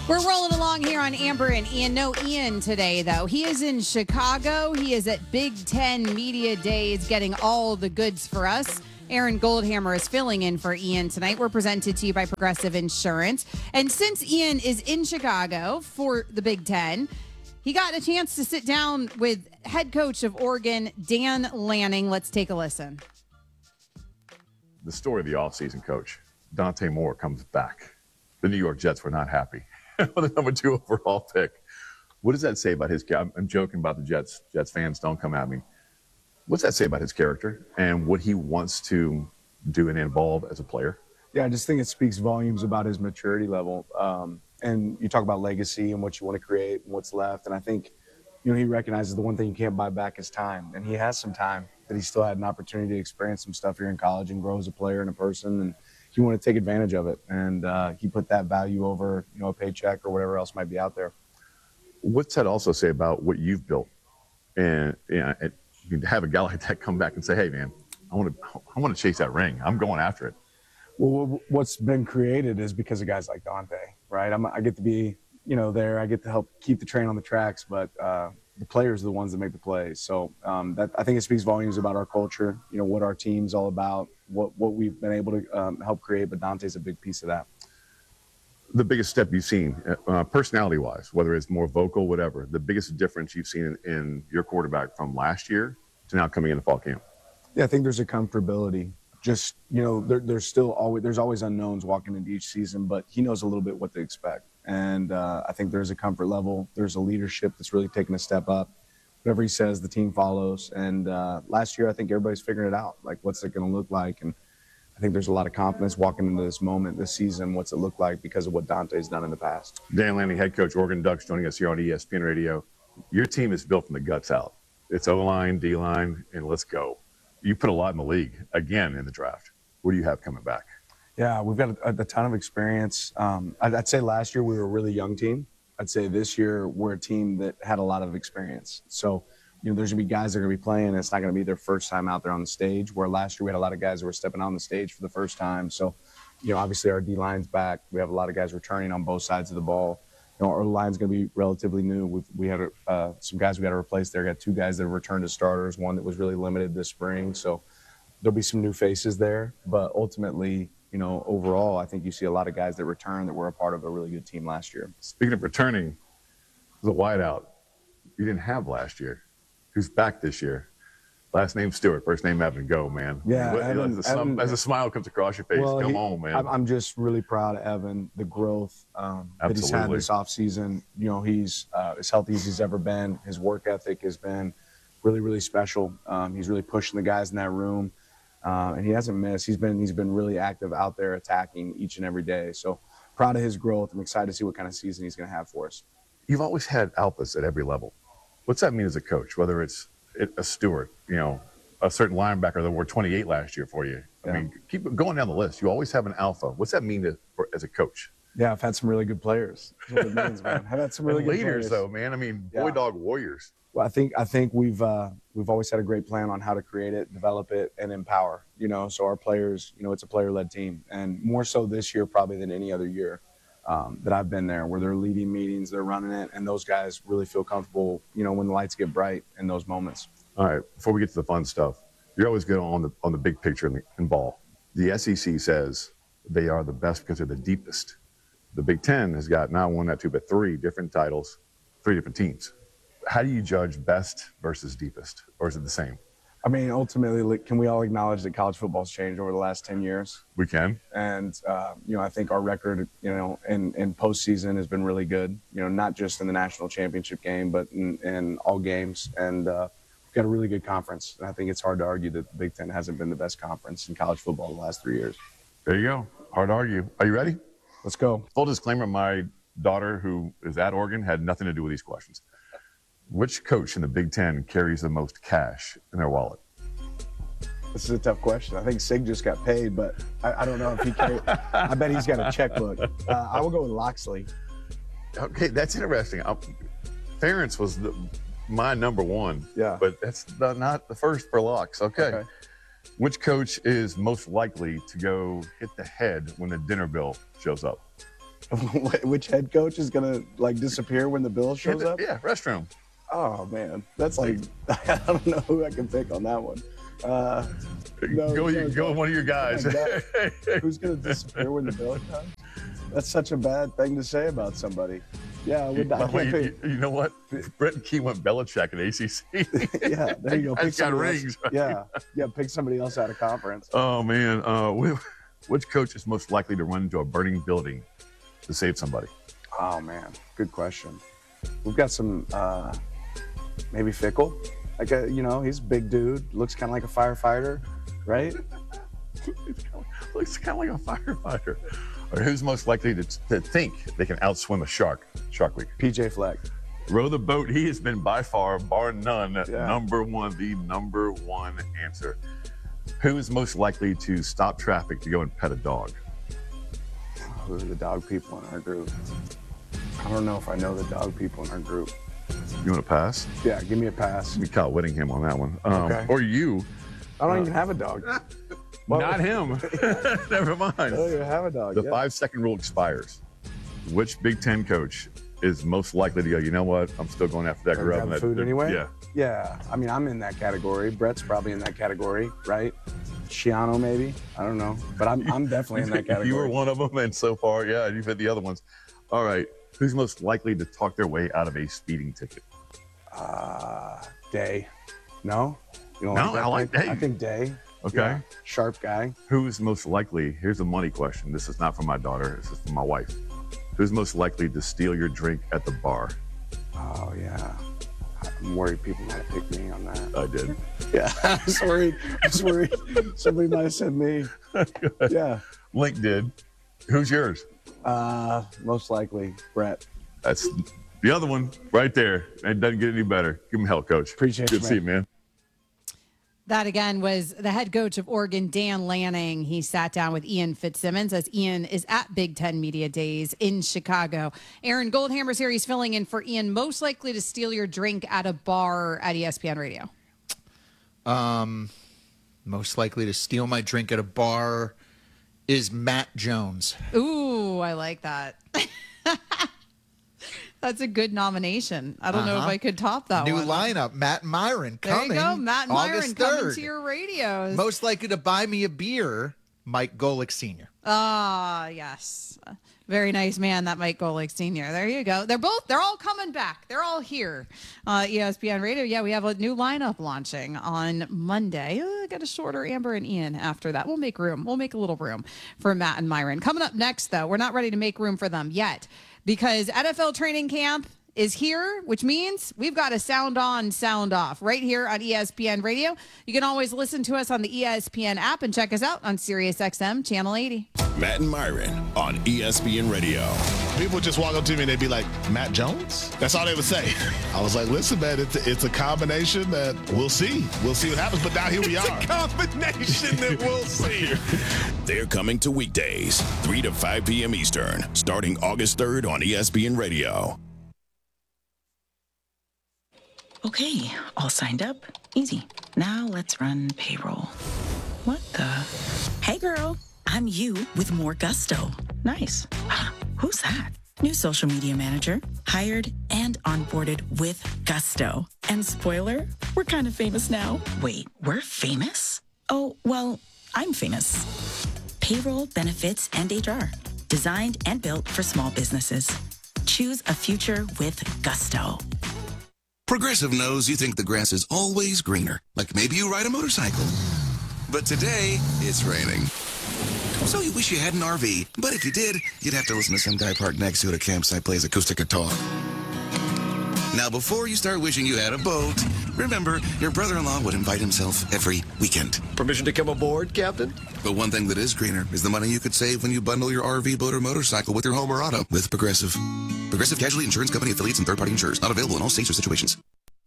We're rolling along here on Amber and Ian. No Ian today, though. He is in Chicago. He is at Big Ten Media Days getting all the goods for us. Aaron Goldhammer is filling in for Ian tonight. We're presented to you by Progressive Insurance. And since Ian is in Chicago for the Big Ten, he got a chance to sit down with head coach of Oregon, Dan Lanning. Let's take a listen. The story of the offseason, Coach. Dante Moore comes back. The New York Jets were not happy with the number 2 overall pick. What does that say about his character? I'm joking about the Jets. Jets fans, don't come at me. What's that say about his character and what he wants to do and involve as a player? Yeah, I just think it speaks volumes about his maturity level. And you talk about legacy and what you want to create and what's left. And I think, he recognizes the one thing you can't buy back is time. And he has some time that he still had an opportunity to experience some stuff here in college and grow as a player and a person. And he wanted to take advantage of it. And he put that value over, a paycheck or whatever else might be out there. What's that also say about what you've built? And you can have a guy like that come back and say, hey, man, I want to chase that ring. I'm going after it. Well, what's been created is because of guys like Dante, right? I get to be, there. I get to help keep the train on the tracks, but the players are the ones that make the plays. So that I think it speaks volumes about our culture, what our team's all about, what we've been able to help create, but Dante's a big piece of that. The biggest step you've seen, personality-wise, whether it's more vocal, whatever, the biggest difference you've seen in your quarterback from last year to now coming into fall camp? Yeah, I think there's a comfortability. Just, there's always unknowns walking into each season, but he knows a little bit what to expect. And I think there's a comfort level. There's a leadership that's really taken a step up. Whatever he says, the team follows. And last year, I think everybody's figuring it out, like what's it going to look like. And I think there's a lot of confidence walking into this moment, this season, what's it look like because of what Dante's done in the past. Dan Lanning, head coach, Oregon Ducks, joining us here on ESPN Radio. Your team is built from the guts out. It's O-line, D-line, and let's go. You put a lot in the league, again, in the draft. What do you have coming back? Yeah, we've got a ton of experience. I'd say last year we were a really young team. I'd say this year we're a team that had a lot of experience. So, there's going to be guys that are going to be playing. It's not going to be their first time out there on the stage, where last year we had a lot of guys that were stepping on the stage for the first time. So, obviously our D-line's back. We have a lot of guys returning on both sides of the ball. Our line's going to be relatively new. We had some guys we got to replace there. Got 2 guys that have returned as starters, one that was really limited this spring. So there'll be some new faces there. But ultimately, overall, I think you see a lot of guys that return that were a part of a really good team last year. Speaking of returning, the wideout you didn't have last year. Who's back this year? Last name Stewart, first name Evan. Go, man. Yeah, Evan, as a smile comes across your face, come on, man. I'm just really proud of Evan, the growth that he's had this offseason. He's as healthy as he's ever been. His work ethic has been really, really special. He's really pushing the guys in that room, and he hasn't missed. He's been really active out there attacking each and every day. So proud of his growth. I'm excited to see what kind of season he's going to have for us. You've always had alphas at every level. What's that mean as a coach, whether it's a Stewart, a certain linebacker that wore 28 last year for you? I mean, keep going down the list. You always have an alpha. What's that mean as a coach? Yeah, I've had some really good players. That's what it means, man. I've had some really good leaders, players. though, man. I mean, boy, dog warriors. Well, I think we've always had a great plan on how to create it, develop it, and empower. So our players, it's a player-led team, and more so this year probably than any other year that I've been there, where they're leading meetings, they're running it, and those guys really feel comfortable, when the lights get bright in those moments. All right, before we get to the fun stuff, you're always good on the big picture in ball. The SEC says they are the best because they're the deepest. The Big Ten has got not 1, not 2, but 3 different titles, 3 different teams. How do you judge best versus deepest, or is it the same? I mean, ultimately, can we all acknowledge that college football's changed over the last 10 years? We can. And, I think our record, in postseason has been really good, not just in the national championship game, but in all games. And we've got a really good conference. And I think it's hard to argue that the Big Ten hasn't been the best conference in college football the last 3 years. There you go. Hard to argue. Are you ready? Let's go. Full disclaimer, my daughter, who is at Oregon, had nothing to do with these questions. Which coach in the Big Ten carries the most cash in their wallet? This is a tough question. I think Sig just got paid, but I don't know if he carries. I bet he's got a checkbook. I will go with Loxley. Okay, that's interesting. Ferentz was my number 1. Yeah. But that's not the first for Locks. Okay. Which coach is most likely to go hit the head when the dinner bill shows up? Which head coach is gonna disappear when the bill shows up? Yeah, restroom. Oh man, that's I don't know who I can pick on that one. Go with one of your guys. Who's gonna disappear when the bill comes? That's such a bad thing to say about somebody. Yeah, I would not. You know what? Brett Key went Belichick at ACC. Yeah, there you go. Pick got rings. Right? Yeah. Pick somebody else out of conference. Oh man, which coach is most likely to run into a burning building to save somebody? Oh man, good question. We've got some maybe Fickle. He's a big dude. Looks kind of like a firefighter, right? Looks kind of like a firefighter. Or who's most likely to think they can outswim a shark? Shark Week. PJ Fleck. Row the boat. He has been by far, bar none, the number one answer. Who is most likely to stop traffic to go and pet a dog? Who are the dog people in our group? I don't know if I know the dog people in our group. You want to pass? Yeah, give me a pass. Give me Kyle Whittingham on that one. Okay. Or you. I don't even have a dog. Not him. Never mind. I don't even have a dog. The 5-second rule expires. Which Big Ten coach is most likely to go, you know what? I'm still going after that grub. Grab food anyway? Yeah. Yeah. I mean, I'm in that category. Brett's probably in that category, right? Shiano, maybe. I don't know. But I'm definitely in that category. You were one of them, and so far, yeah, you've hit the other ones. All right. Who's most likely to talk their way out of a speeding ticket? Day. No? You don't No, that I like pick? Day. I think Day. Okay. Yeah. Sharp guy. Who is most likely, here's a money question. This is not for my daughter. This is for my wife. Who's most likely to steal your drink at the bar? Oh, yeah. I'm worried people might pick me on that. I did. Yeah, I was worried. Somebody might have said me. Yeah. Link did. Who's yours? Most likely Brett. That's the other one right there. It doesn't get any better. Give him hell, Coach. Appreciate it. Good to see you, man. That again was the head coach of Oregon, Dan Lanning. He sat down with Ian Fitzsimmons as Ian is at Big Ten Media Days in Chicago. Aaron Goldhammer's here. He's filling in for Ian. Most likely to steal your drink at a bar at ESPN Radio? Most likely to steal my drink at a bar is Matt Jones. Ooh, I like that. That's a good nomination. I don't know if I could top that New one. lineup, Matt Myron coming. There you go, Matt Myron August coming 3rd. to your radios. Most likely to buy me a beer, Mike Golick Sr. Ah, yes. Very nice man, that Mike Golick Sr. There you go. They're all coming back. They're all here. ESPN Radio. Yeah, we have a new lineup launching on Monday. Got a shorter Amber and Ian after that. We'll make room. We'll make a little room for Matt and Myron. Coming up next, though, we're not ready to make room for them yet because NFL training camp is here, which means we've got a sound on, sound off right here on ESPN Radio. You can always listen to us on the ESPN app and check us out on SiriusXM Channel 80. Matt and Myron on ESPN Radio. People would just walk up to me and they'd be like, Matt Jones? That's all they would say. I was like, listen, man, it's a combination that we'll see. We'll see what happens. But now here we are. It's a combination that we'll see. They're coming to weekdays, 3 to 5 p.m. Eastern, starting August 3rd on ESPN Radio. Okay, all signed up. Easy. Now let's run payroll. What the? Hey, girl. I'm you with more gusto. Nice. Who's that? New social media manager. Hired and onboarded with gusto. And spoiler, we're kind of famous now. Wait, we're famous? Oh, well, I'm famous. Payroll, benefits, and HR. Designed and built for small businesses. Choose a future with gusto. Progressive knows you think the grass is always greener, like maybe you ride a motorcycle. But today, it's raining. So you wish you had an RV, but if you did, you'd have to listen to some guy parked next to it at a campsite plays acoustic guitar. Now, before you start wishing you had a boat, remember, your brother-in-law would invite himself every weekend. Permission to come aboard, Captain? But one thing that is greener is the money you could save when you bundle your RV, boat, or motorcycle with your home or auto with Progressive. Progressive Casualty Insurance Company affiliates and third-party insurers. Not available in all states or situations.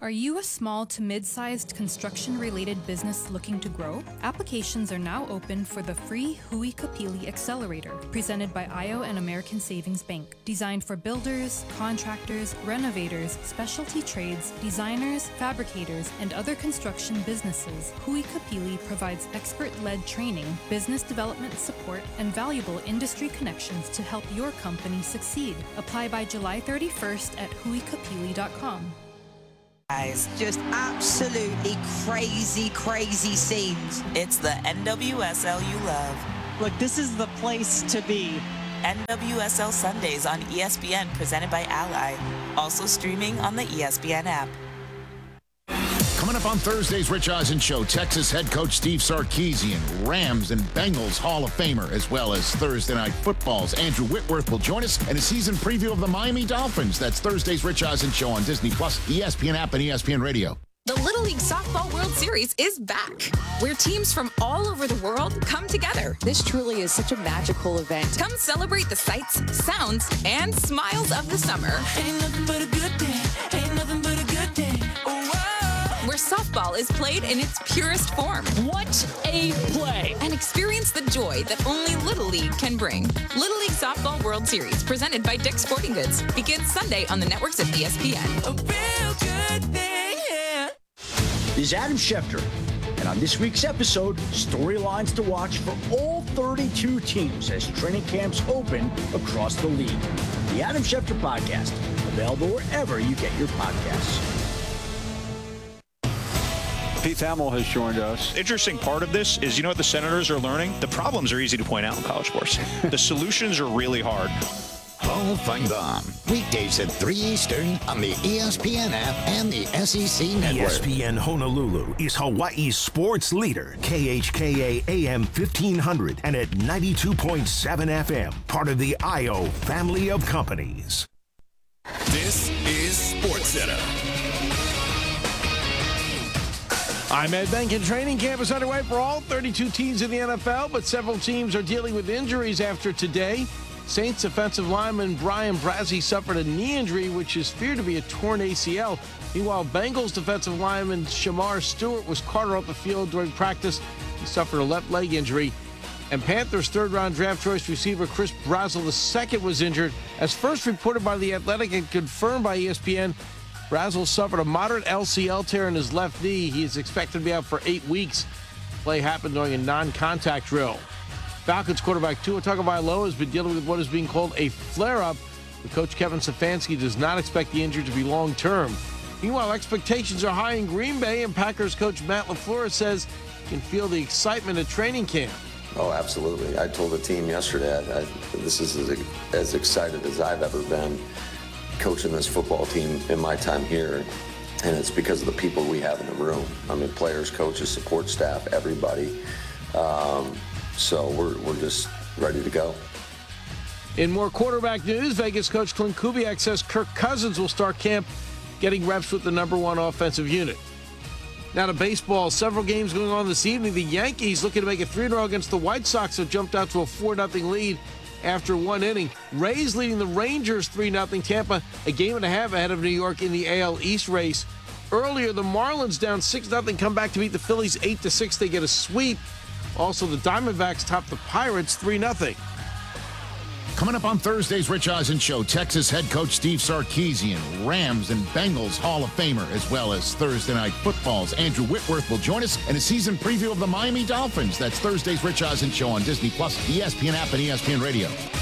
Are you a small to mid-sized construction-related business looking to grow? Applications are now open for the free Hui Kapili Accelerator, presented by IO and American Savings Bank. Designed for builders, contractors, renovators, specialty trades, designers, fabricators, and other construction businesses, Hui Kapili provides expert-led training, business development support, and valuable industry connections to help your company succeed. Apply by July 31st at huikapili.com. Just absolutely crazy scenes. It's the NWSL you love. Look, this is the place to be. NWSL Sundays on ESPN, presented by Ally. Also streaming on the ESPN app. Coming up on Thursday's Rich Eisen Show, Texas head coach Steve Sarkisian, Rams and Bengals Hall of Famer, as well as Thursday Night Football's Andrew Whitworth will join us, and a season preview of the Miami Dolphins. That's Thursday's Rich Eisen Show on Disney+, ESPN app, and ESPN Radio. The Little League Softball World Series is back, where teams from all over the world come together. This truly is such a magical event. Come celebrate the sights, sounds, and smiles of the summer. Ain't nothing but a good day. Ain't nothing but a good day. Where softball is played in its purest form. What a play! And experience the joy that only Little League can bring. Little League Softball World Series, presented by Dick's Sporting Goods, begins Sunday on the networks of ESPN. A real good thing, yeah. This is Adam Schefter, and on this week's episode, storylines to watch for all 32 teams as training camps open across the league. The Adam Schefter Podcast, available wherever you get your podcasts. Pete Thamel has joined us. Interesting part of this is, you know what the Senators are learning? The problems are easy to point out in college sports. The solutions are really hard. Hall of Fame weekdays at 3 Eastern on the ESPN app and the SEC Network. ESPN Honolulu is Hawaii's sports leader. KHKA AM 1500 and at 92.7 FM. Part of the IO family of companies. This is SportsCenter. I'm Ed Benkin. Training camp is underway for all 32 teams in the NFL, but several teams are dealing with injuries after today. Saints defensive lineman Brian Brazee suffered a knee injury, which is feared to be a torn ACL. Meanwhile, Bengals defensive lineman Shamar Stewart was carted off the field during practice. He suffered a left leg injury. And Panthers third-round draft choice receiver Chris Brazzell II was injured. As first reported by The Athletic and confirmed by ESPN, Brazzell suffered a moderate LCL tear in his left knee. He is expected to be out for 8 weeks. Play happened during a non-contact drill. Falcons quarterback Tua Tagovailoa has been dealing with what is being called a flare-up, but Coach Kevin Stefanski does not expect the injury to be long-term. Meanwhile, expectations are high in Green Bay, and Packers coach Matt LaFleur says he can feel the excitement at training camp. Oh, absolutely. I told the team yesterday, this is as excited as I've ever been coaching this football team in my time here, and it's because of the people we have in the room. I mean, players, coaches, support staff, everybody. So we're just ready to go. In more quarterback news, Vegas coach Clint Kubiak says Kirk Cousins will start camp getting reps with the #1 offensive unit. Now to baseball, several games going on this evening. The Yankees looking to make it 3-0 against the White Sox, who jumped out to a 4-0 lead after 1 inning. Rays leading the Rangers 3-0. Tampa a game and a half ahead of New York in the AL East race. Earlier, the Marlins down 6-0 come back to beat the Phillies 8-6. They get a sweep. Also, the Diamondbacks top the Pirates 3-0. Coming up on Thursday's Rich Eisen Show, Texas head coach Steve Sarkisian, Rams and Bengals Hall of Famer, as well as Thursday Night Football's Andrew Whitworth will join us, and a season preview of the Miami Dolphins. That's Thursday's Rich Eisen Show on Disney+, ESPN app, and ESPN Radio.